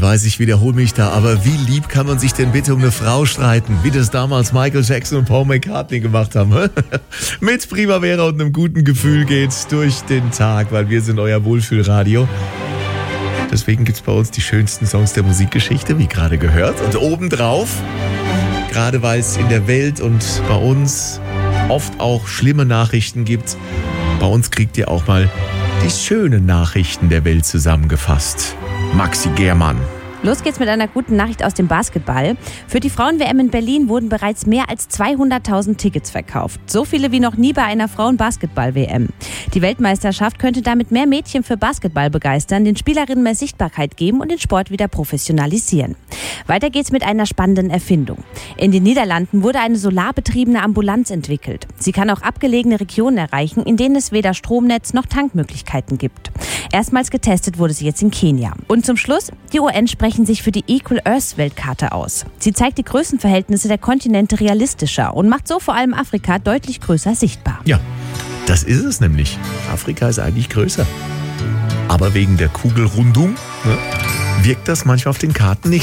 weiß, ich wiederhole mich da, aber wie lieb kann man sich denn bitte um eine Frau streiten, wie das damals Michael Jackson und Paul McCartney gemacht haben? Mit Primavera und einem guten Gefühl geht's durch den Tag, weil wir sind euer Wohlfühlradio. Deswegen gibt's bei uns die schönsten Songs der Musikgeschichte, wie gerade gehört. Und obendrauf, gerade weil es in der Welt und bei uns oft auch schlimme Nachrichten gibt, bei uns kriegt ihr auch mal die schönen Nachrichten der Welt zusammengefasst. Maxi Germann. Los geht's mit einer guten Nachricht aus dem Basketball. Für die Frauen-WM in Berlin wurden bereits mehr als 200.000 Tickets verkauft. So viele wie noch nie bei einer Frauen-Basketball-WM. Die Weltmeisterschaft könnte damit mehr Mädchen für Basketball begeistern, den Spielerinnen mehr Sichtbarkeit geben und den Sport wieder professionalisieren. Weiter geht's mit einer spannenden Erfindung. In den Niederlanden wurde eine solarbetriebene Ambulanz entwickelt. Sie kann auch abgelegene Regionen erreichen, in denen es weder Stromnetz noch Tankmöglichkeiten gibt. Erstmals getestet wurde sie jetzt in Kenia. Und zum Schluss, die UN sprechen sich für die Equal Earth Weltkarte aus. Sie zeigt die Größenverhältnisse der Kontinente realistischer und macht so vor allem Afrika deutlich größer sichtbar. Ja, das ist es nämlich. Afrika ist eigentlich größer. Aber wegen der Kugelrundung wirkt das manchmal auf den Karten nicht